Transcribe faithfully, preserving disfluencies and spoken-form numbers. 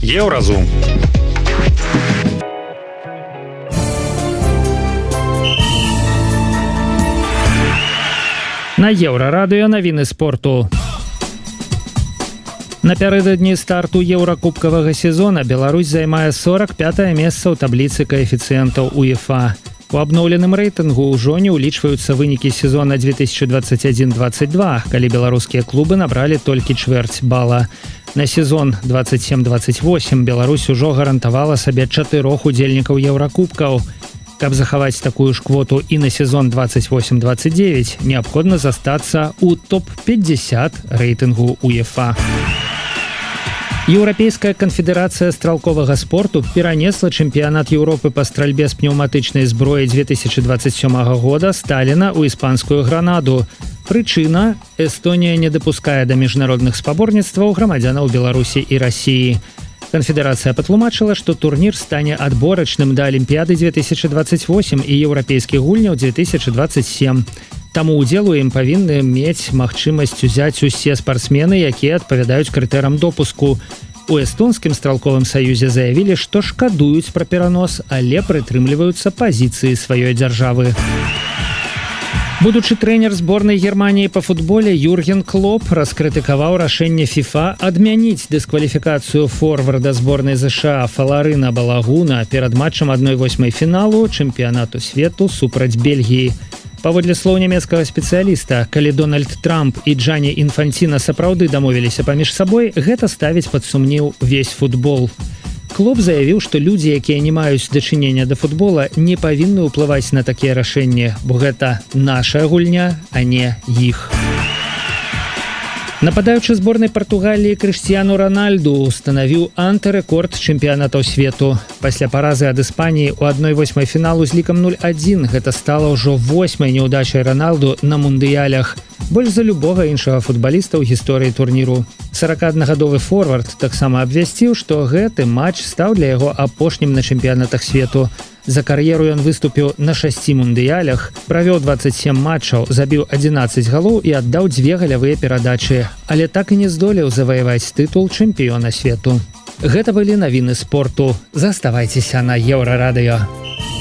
Еўразум. На Еўрарадыё навіны спорту. Напярэдадні старту еўракубкавага сезона Беларусь займае сорок пятае месца ў табліцы каэфіцыентаў УЕФА. У абноўленым рэйтынгу ўжо не ўлічваюцца вынікі сезона две тысячи двадцать один двадцать два, калі беларускія клубы набралі толькі чвэрць бала. На сезон двадцать семь двадцать восемь Беларусь ужо гарантавала сабе чатырох удзельнікаў еўракубкаў. Каб захаваць такую ж квоту і на сезон двадцать восемь двадцать девять, неабходна застацца ў топ пятьдесят рэйтынгу УЕФА. Еўрапейская канфедэрацыя стралковага спорту перанесла чэмпіянат Еўропы па стральбе з пнеўматычнай зброі две тысячи двадцать сёмага года Сталіна ў іспанскую Гранаду. Прычына – Эстонія не дапускае да міжнародных спаборніцтваў грамадзянаў Беларусі і Расіі. Канфедэрацыя патлумачыла, што турнір стане адборачным да Алімпіяды две тысячи двадцать восемь і еўрапейскіх гульняў две тысячи двадцать семь. Таму ўдзел у ім павінны мець магчымасць узяць усе спартсмены, якія адпавядаюць крытэрам допуску. У эстонскім стралковым саюзе заявілі, што шкадуюць пра перанос, але прытрымліваюцца пазіцыі сваёй дзяржавы. Будучы трэнер зборнай Германіі па футболе Юрген Клоп раскрытыкаваў рашэнне ФІФА адмяніць дыскваліфікацыю форварда зборнай ЗША Фаларына Балагуна перад матчам адной восьмай фіналу чэмпіянату свету супраць Бельгіі. Паводле слоў нямецкага спецыяліста, калі Дональд Трамп і Джані Інфанціна сапраўды дамовіліся паміж сабой, гэта ставіць пад сумнеў увесь футбол. Клоп заявіў, што людзі, якія не маюць дачынення да футбола, не павінны ўплываць на такія рашэнні, бо гэта наша гульня, а не іх. Нападаючы зборнай Партугаліі Крыштіяну Ранальду устанавіў антырэкорд чэмпіянатаў свету. Пасля паразы ад Іспаніі ў адной восьмай фіналу з лікам нуль адзін гэта стала ўжо восьмай няўдачай Раналду на мундыялях. Больш за любога іншага футбаліста ў гісторыі турніру. сорокааднагадовы форвард таксама абвясціў, што гэты матч стаў для яго апошнім на чэмпіянатах свету. За кар'еру ён выступіў на шасці мундыялях, правёў двадцать семь матчаў, забіў адзінаццаць галоў і аддаў дзве галявыя перадачы, але так і не здолеў заваяваць тытул чэмпіёна свету. Гэта былі навіны спорту. Заставайцеся на Еўрарадыё.